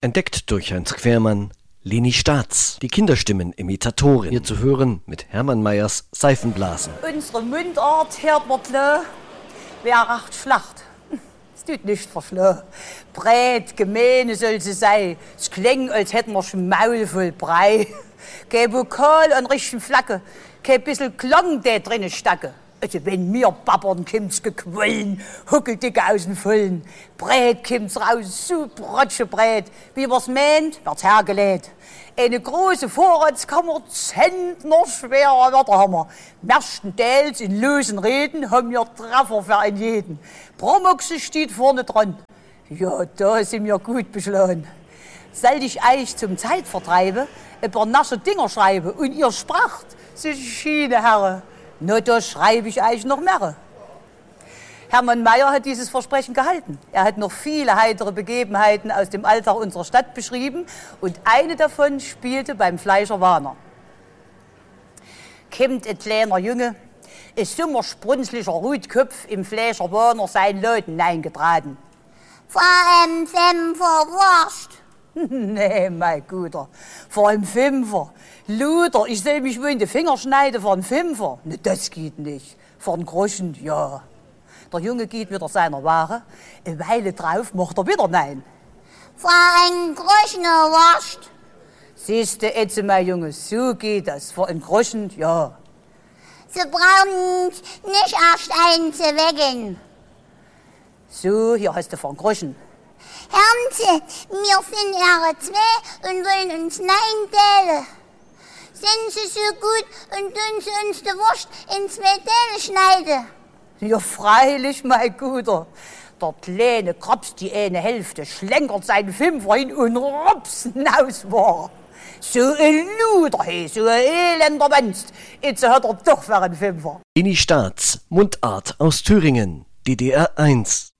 Entdeckt durch Heinz Quermann, Leni Staats, die Kinderstimmen-Imitatorin. Hier zu hören mit Hermann Mayers Seifenblasen. Unsere Mundart hört man klar, wer racht Schlacht. Es tut nicht verschlagen. Breit, gemeine soll sie sein. Es klingt, als hätten wir schon Maul voll Brei. Kein Vokal an richtigen Flagge, kein bisschen Klang, der drinnen stacke. Also wenn mir babbern, kommt's gequollen, Huckeldicke aus den Vollen. Breit kommt's raus, so brotschebreit, wie wir's meint, wird's hergelegt. Eine große Vorratskammer, Zentner schwerer Wörterhammer. Merstenteils in losen Reden haben wir Treffer für einen jeden. Bromoxe steht vorne dran. Ja, da sind wir gut beschlagen. Soll ich euch zum Zeitvertreibe ein paar nasche Dinger schreiben und ihr spracht, so schiene Herren. Na, da schreibe ich euch noch mehr. Hermann Mayer hat dieses Versprechen gehalten. Er hat noch viele heitere Begebenheiten aus dem Alltag unserer Stadt beschrieben und eine davon spielte beim Fleischer Warner. Kommt ein kleiner Junge, ein sommersprunzlicher Rutkopf im Fleischer Warner seinen Leuten eingetraten. Vor einem Fünfer Wurst. Nee, mein Guter, vor einem Fünfer. Luder, ich soll mich wohl in die Finger schneiden vor einem Fünfer. Ne, das geht nicht. Vor einem Groschen, ja. Der Junge geht wieder seiner Ware. Eine Weile drauf macht er wieder nein. Vor einem Groschen Wurst. Siehste, jetzt, mein Junge, so geht das. Vor einem Groschen, ja. Sie brauchen nicht erst einzuwecken. So, hier hast du vor einem Groschen. Hören Sie, wir sind Ihre zwei und wollen uns nein teilen. Sind Sie so gut und tun Sie uns die Wurst in 2 Teile schneiden? Ja, freilich, mein Guter. Der Kleine krapst die eine Hälfte, schlenkert seinen Fünfer hin und rups, hinaus war. So ein Luder, hey, so ein elender Wanst. Jetzt hat er doch für einen Fünfer. Leni Staats, Mundart aus Thüringen, DDR 1.